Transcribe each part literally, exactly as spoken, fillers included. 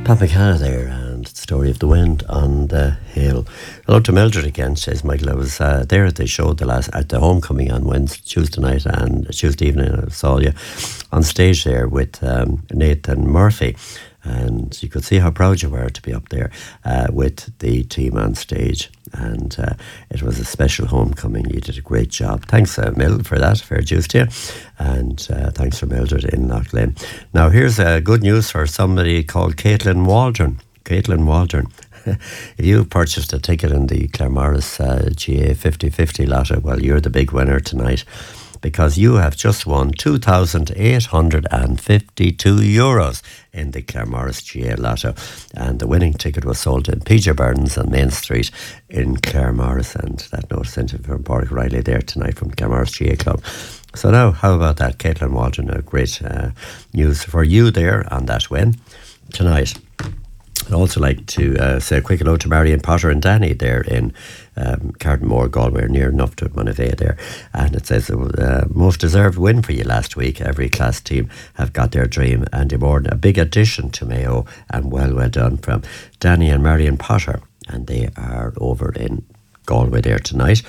Pat McCann there, and the story of the wind on the hill. Hello to Mildred again. Says Michael, I was uh, there at the show the last at the homecoming on Wednesday, Tuesday night and Tuesday evening. I saw you on stage there with um, Nathan Murphy, and you could see how proud you were to be up there uh, with the team on stage. And uh, it was a special homecoming. You did a great job. Thanks, uh, Mil, for that. Fair dues to you. And uh, thanks for Mildred in Loughlin. Now, here's uh, good news for somebody called Caitlin Waldron. Caitlin Waldron. If you purchased a ticket in the Claremorris uh, G A fifty fifty lotto, well, you're the big winner tonight, because you have just won two thousand eight hundred fifty-two euros in the Claremorris G A Lotto. And the winning ticket was sold in P J Burns on Main Street in Claremorris. And that note sent from Pádraig Riley there tonight from Claremorris G A Club. So now, how about that? Caitlin Waldron, a great uh, news for you there on that win tonight. I'd also like to uh, say a quick hello to Marion Potter and Danny there in um, Cardenmore, Galway, near enough to Monivea there. And it says, uh, most deserved win for you last week. Every class team have got their dream. Andy Morden, a big addition to Mayo, and well, well done from Danny and Marion Potter. And they are over in Galway there tonight.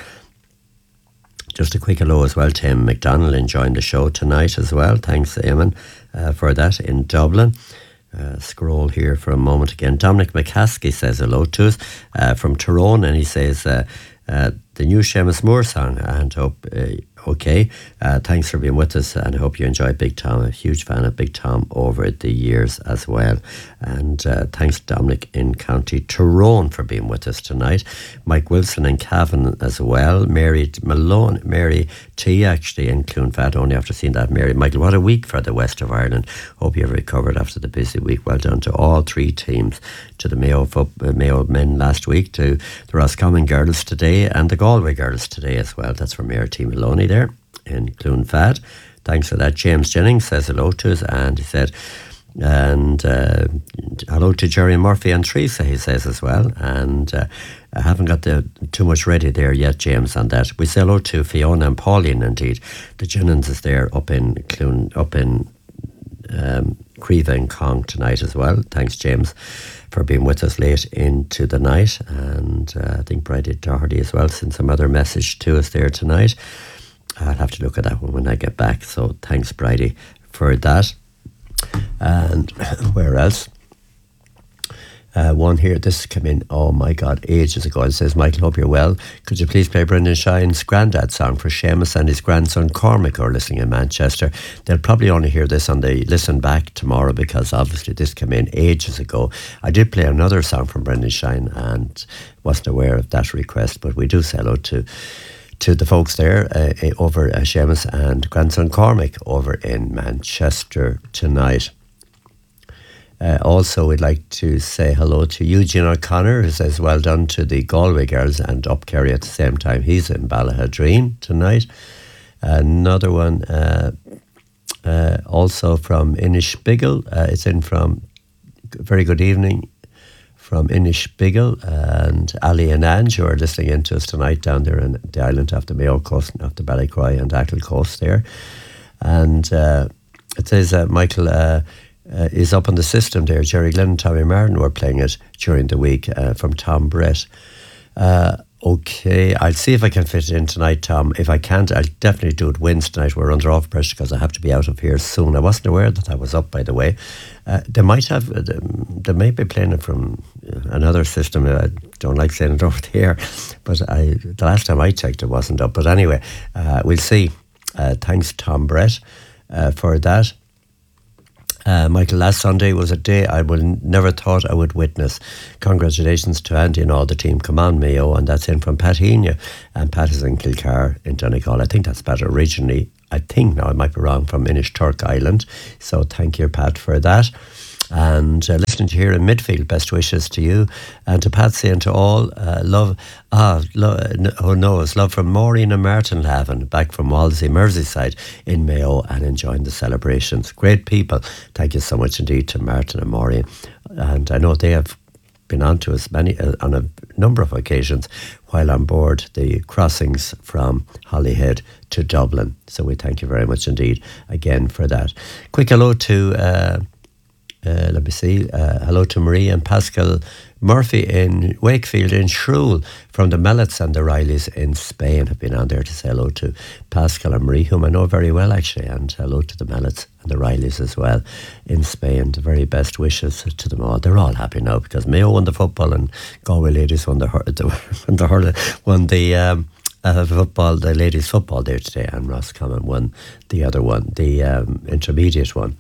Just a quick hello as well to Tim McDonald enjoying the show tonight as well. Thanks, Eamon, uh, for that in Dublin. Uh, scroll here for a moment again. Dominic McCaskey says hello to us uh, from Tyrone, and he says uh, uh, the new Seamus Moore song, and hope uh, okay. Uh, thanks for being with us, and I hope you enjoy Big Tom. A huge fan of Big Tom over the years as well. And uh, thanks Dominic in County Tyrone for being with us tonight. Mike Wilson in Cavan as well. Mary Malone, Mary T actually in Clonfad, only after seeing that. Mary, Michael, what a week for the west of Ireland. Hope you've recovered after the busy week. Well done to all three teams, to the Mayo, uh, Mayo men last week, to the Roscommon girls today, and the Galway girls today as well. That's from Mary T Maloney there in Clonfad. Thanks for that. James Jennings says hello to us, and he said, and uh, hello to Jerry Murphy and Teresa, he says as well. And uh, I haven't got the too much ready there yet, James, on that. We say hello to Fiona and Pauline, indeed. The Jennings is there up in Clun, up in um, Creva and Cong tonight as well. Thanks, James, for being with us late into the night. And uh, I think Bridie Doherty as well sent some other message to us there tonight. I'll have to look at that one when I get back. So thanks, Bridie, for that. And where else? Uh, one here, this came in, oh my God, ages ago. It says, Michael, hope you're well. Could you please play Brendan Shine's Grandad song for Seamus and his grandson Cormac, who are listening in Manchester? They'll probably only hear this on the listen back tomorrow, because obviously this came in ages ago. I did play another song from Brendan Shine and wasn't aware of that request, but we do say hello to to the folks there uh, over uh, Seamus and grandson Cormac over in Manchester tonight. Uh, also, we'd like to say hello to Eugene O'Connor, who says well done to the Galway girls and up Kerry at the same time. He's in Ballahadreen tonight. Another one uh, uh, also from Inishbiggle. Uh, it's in from very good evening from Inishbiggle, and Ali and Ange, who are listening in to us tonight down there in the island off the Mayo coast, off the Ballycroy and Achill coast there. And uh, it says uh, Michael uh, uh, is up on the system there. Jerry Glenn and Tommy Martin were playing it during the week uh, from Tom Brett. Uh, okay, I'll see if I can fit it in tonight, Tom. If I can't, I'll definitely do it Wednesday tonight. We're under off pressure because I have to be out of here soon. I wasn't aware that I was up, by the way. Uh, they might have, uh, they may be playing it from another system. I don't like saying it over the air, but I, the last time I checked, it wasn't up. But anyway, uh, we'll see. Uh, thanks, Tom Brett, uh, for that. Uh, Michael, last Sunday was a day I would never thought I would witness. Congratulations to Andy and all the team. Come on, Mayo. And that's in from Pat Heaney. And Pat is in Kilcar in Donegal. I think that's Pat originally. I think now I might be wrong, from Inishturk Island. So thank you, Pat, for that. And uh, listening to you here in midfield, best wishes to you and to Patsy and to all. Uh, love, ah, lo- who knows, love from Maureen and Martin Lavin, back from Walsey, Merseyside in Mayo, and enjoying the celebrations. Great people. Thank you so much indeed to Martin and Maureen. And I know they have been on to us many uh, on a number of occasions while on board the crossings from Holyhead to Dublin. So we thank you very much indeed again for that. Quick hello to... Uh, Uh, let me B C. Uh, hello to Marie and Pascal Murphy in Wakefield in Shrewell from the Mellets and the Rileys in Spain. Have been on there to say hello to Pascal and Marie, whom I know very well actually, and hello to the Mellets and the Rileys as well in Spain. The very best wishes to them all. They're all happy now because Mayo won the football and Galway ladies won the won the hurling, won the um, uh, football, the ladies football there today, and Roscommon won the other one, the um, intermediate one.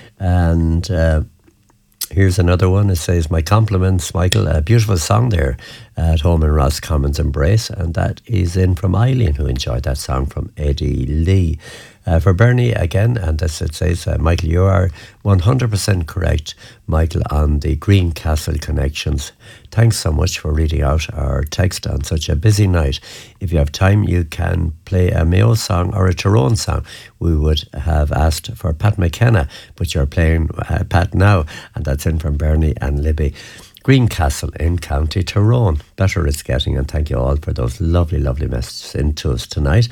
And uh, here's another one. It says, my compliments, Michael. A beautiful song there at home in Roscommon's Embrace. And that is in from Eileen, who enjoyed that song from Eddie Lee. Uh, for Bernie again, and this it says, uh, Michael, you are one hundred percent correct, Michael, on the Greencastle connections. Thanks so much for reading out our text on such a busy night. If you have time, you can play a Mayo song or a Tyrone song. We would have asked for Pat McKenna, but you're playing uh, Pat now, and that's in from Bernie and Libby. Greencastle in County Tyrone. Better it's getting, and thank you all for those lovely, lovely messages into us tonight.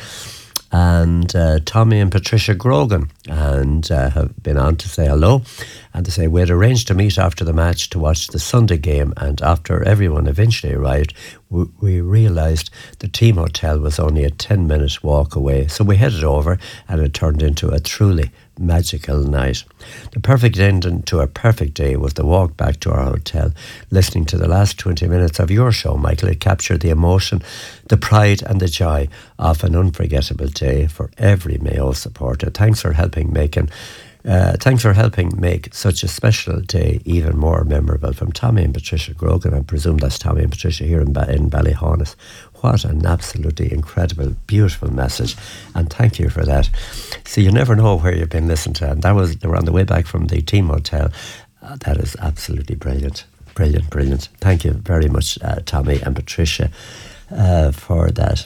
And uh, Tommy and Patricia Grogan and uh, have been on to say hello, and to say we had arranged to meet after the match to watch the Sunday game, and after everyone eventually arrived, we, we realised the team hotel was only a ten minute walk away, so we headed over, and it turned into a truly magical night. The perfect ending to a perfect day was the walk back to our hotel, listening to the last twenty minutes of your show, Michael. It captured the emotion, the pride and the joy of an unforgettable day for every Mayo supporter. Thanks for helping making Uh, thanks for helping make such a special day even more memorable. From Tommy and Patricia Grogan. I presume that's Tommy and Patricia here in, ba- in Ballyhaunis. What an absolutely incredible, beautiful message, and thank you for that. See, you never know where you've been listened to, and that was, they were on the way back from the team hotel. Uh, that is absolutely brilliant, brilliant, brilliant. Thank you very much, uh, Tommy and Patricia, uh, for that.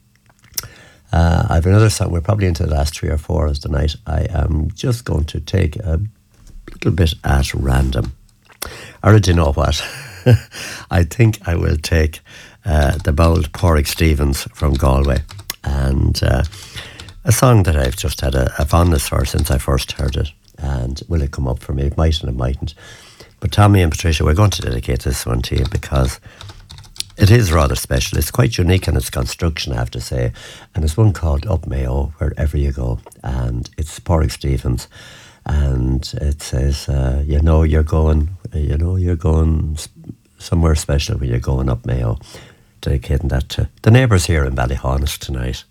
Uh, I have another song. We're probably into the last three or four of the night. I am just going to take a little bit at random. Or do you know what? I think I will take uh, the bold Pádraig Stevens from Galway. And uh, a song that I've just had a, a fondness for since I first heard it. And will it come up for me? It might and it mightn't. But Tommy and Patricia, we're going to dedicate this one to you because it is rather special. It's quite unique in its construction, I have to say. And it's one called Up Mayo, Wherever You Go. And it's Pádraig Stevens. And it says, uh, you know, you're going, you know, you're going somewhere special when you're going up Mayo. Dedicating that to the neighbours here in Ballyhaunis tonight.